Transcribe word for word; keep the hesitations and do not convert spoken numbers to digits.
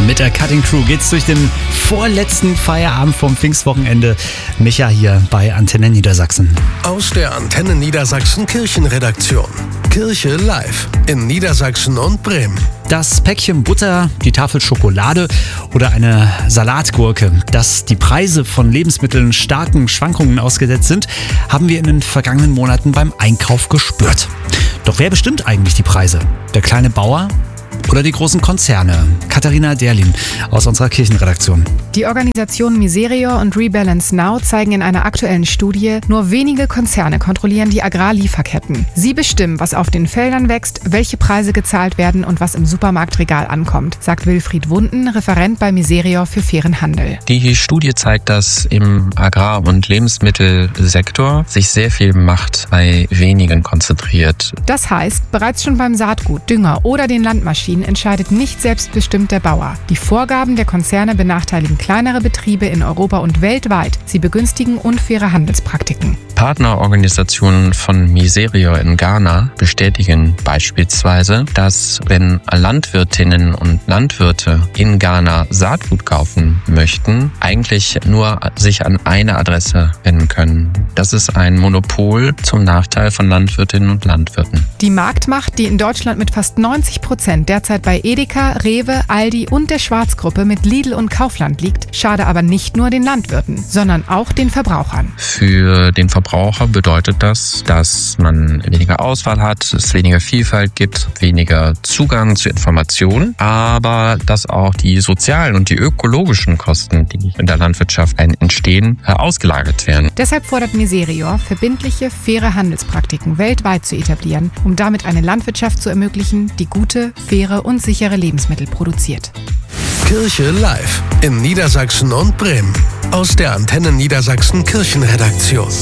Mit der Cutting Crew geht's durch den vorletzten Feierabend vom Pfingstwochenende. Micha hier bei Antenne Niedersachsen. Aus der Antenne Niedersachsen Kirchenredaktion. Kirche live in Niedersachsen und Bremen. Das Päckchen Butter, die Tafel Schokolade oder eine Salatgurke, dass die Preise von Lebensmitteln starken Schwankungen ausgesetzt sind, haben wir in den vergangenen Monaten beim Einkauf gespürt. Doch wer bestimmt eigentlich die Preise? Der kleine Bauer oder die großen Konzerne? Katharina Derlin aus unserer Kirchenredaktion. Die Organisationen Miserior und Rebalance Now zeigen in einer aktuellen Studie, nur wenige Konzerne kontrollieren die Agrarlieferketten. Sie bestimmen, was auf den Feldern wächst, welche Preise gezahlt werden und was im Supermarktregal ankommt, sagt Wilfried Wunden, Referent bei Miserior für fairen Handel. Die Studie zeigt, dass im Agrar- und Lebensmittelsektor sich sehr viel Macht bei wenigen konzentriert. Das heißt, bereits schon beim Saatgut, Dünger oder den Landmaschinen entscheidet nicht selbstbestimmt der Bauer. Die Vorgaben der Konzerne benachteiligen kleinere Betriebe in Europa und weltweit. Sie begünstigen unfaire Handelspraktiken. Partnerorganisationen von Miserior in Ghana bestätigen beispielsweise, dass wenn Landwirtinnen und Landwirte in Ghana Saatgut kaufen möchten, eigentlich nur sich an eine Adresse wenden können. Das ist ein Monopol zum Nachteil von Landwirtinnen und Landwirten. Die Marktmacht, die in Deutschland mit fast neunzig Prozent derzeit bei Edeka, Rewe, Aldi und der Schwarzgruppe mit Lidl und Kaufland liegt, schade aber nicht nur den Landwirten, sondern auch den Verbrauchern. Für den Verbraucher bedeutet das, dass man weniger Auswahl hat, es weniger Vielfalt gibt, weniger Zugang zu Informationen, aber dass auch die sozialen und die ökologischen Kosten, die in der Landwirtschaft entstehen, ausgelagert werden. Deshalb fordert Miserior, verbindliche, faire Handelspraktiken weltweit zu etablieren, um damit eine Landwirtschaft zu ermöglichen, die gute, faire und sichere Lebensmittel produziert. Kirche live in Niedersachsen und Bremen. Aus der Antenne Niedersachsen Kirchenredaktion.